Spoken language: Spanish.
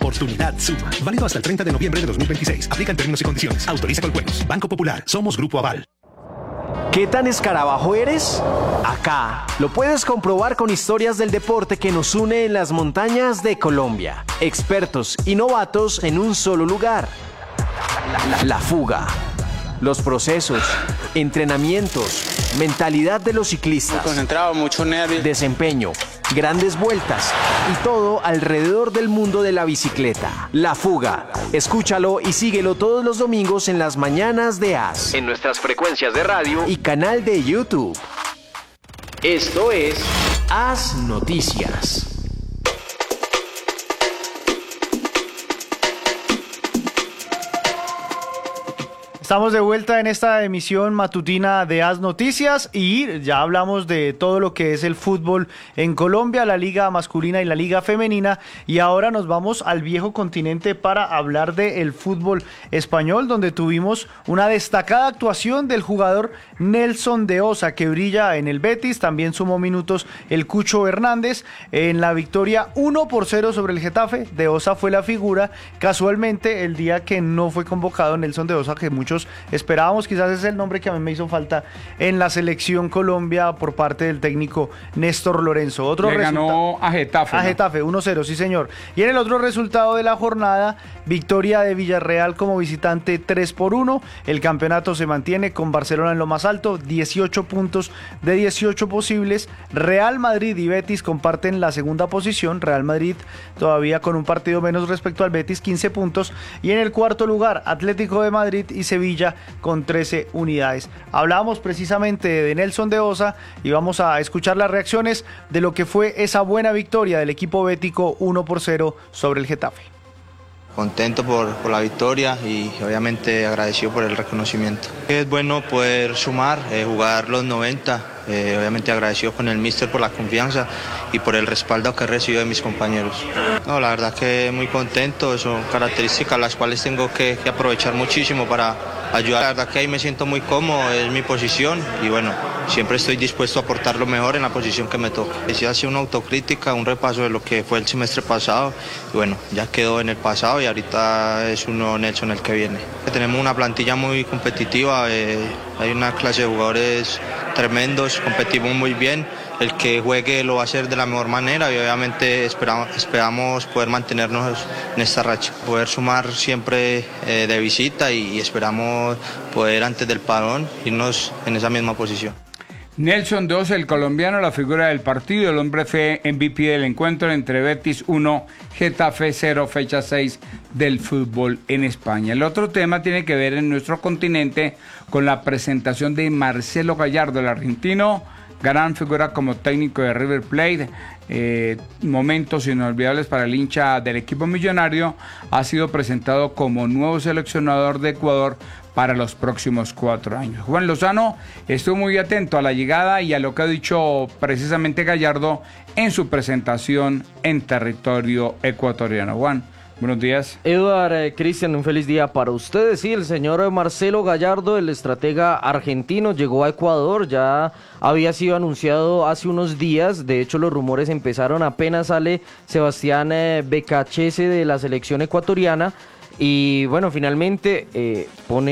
oportunidad suma. Válido hasta el 30 de noviembre de 2026. Aplican términos y condiciones. Autoriza con juegos. Banco Popular. Somos Grupo Aval. ¿Qué tan escarabajo eres? Acá lo puedes comprobar con historias del deporte que nos une en las montañas de Colombia. Expertos y novatos en un solo lugar. La fuga. Los procesos, entrenamientos, mentalidad de los ciclistas. Muy concentrado, mucho nervio. Desempeño, grandes vueltas y todo alrededor del mundo de la bicicleta. La Fuga. Escúchalo y síguelo todos los domingos en las mañanas de AS. En nuestras frecuencias de radio y canal de YouTube. Esto es AS Noticias. Estamos de vuelta en esta emisión matutina de AS Noticias y ya hablamos de todo lo que es el fútbol en Colombia, la liga masculina y la liga femenina, y ahora nos vamos al viejo continente para hablar del fútbol español, donde tuvimos una destacada actuación del jugador Nelson de Osa, que brilla en el Betis. También sumó minutos el Cucho Hernández en la victoria 1-0 sobre el Getafe. De Osa fue la figura, casualmente el día que no fue convocado Nelson de Osa, que muchos esperábamos. Quizás es el nombre que a mí me hizo falta en la selección Colombia por parte del técnico Néstor Lorenzo. Le ganó a Getafe. A Getafe, 1-0, sí señor. Y en el otro resultado de la jornada, victoria de Villarreal como visitante 3-1. El campeonato se mantiene con Barcelona en lo más alto, 18 puntos de 18 posibles. Real Madrid y Betis comparten la segunda posición. Real Madrid todavía con un partido menos respecto al Betis, 15 puntos. Y en el cuarto lugar, Atlético de Madrid y Sevilla con 13 unidades. Hablábamos precisamente de Nelson de Osa y vamos a escuchar las reacciones de lo que fue esa buena victoria del equipo bético 1-0 sobre el Getafe. Contento por la victoria y obviamente agradecido por el reconocimiento. Es bueno poder sumar, jugar los 90, obviamente agradecido con el míster por la confianza y por el respaldo que he recibido de mis compañeros. No, la verdad que muy contento, son características las cuales tengo que aprovechar muchísimo para ayudar. La verdad que ahí me siento muy cómodo, es mi posición y bueno, siempre estoy dispuesto a aportar lo mejor en la posición que me toca. Decía así una autocrítica, un repaso de lo que fue el semestre pasado y bueno, ya quedó en el pasado y ahorita es un nuevo Nelson el que viene. Tenemos una plantilla muy competitiva, hay una clase de jugadores tremendos, competimos muy bien. El que juegue lo va a hacer de la mejor manera y obviamente esperamos poder mantenernos en esta racha, poder sumar siempre de visita y esperamos poder antes del parón irnos en esa misma posición. Nelson de Osa, el colombiano, la figura del partido, el hombre fue MVP del encuentro entre Betis 1, Getafe 0, fecha 6 del fútbol en España. El otro tema tiene que ver en nuestro continente con la presentación de Marcelo Gallardo, el argentino, gran figura como técnico de River Plate, momentos inolvidables para el hincha del equipo millonario. Ha sido presentado como nuevo seleccionador de Ecuador para los próximos 4 años. Juan Lozano estuvo muy atento a la llegada y a lo que ha dicho precisamente Gallardo en su presentación en territorio ecuatoriano. Juan, buenos días. Eduard, Cristian, un feliz día para ustedes. Sí, el señor Marcelo Gallardo, el estratega argentino, llegó a Ecuador, ya había sido anunciado hace unos días. De hecho, los rumores empezaron apenas sale Sebastián Becachese de la selección ecuatoriana. Y bueno, finalmente pone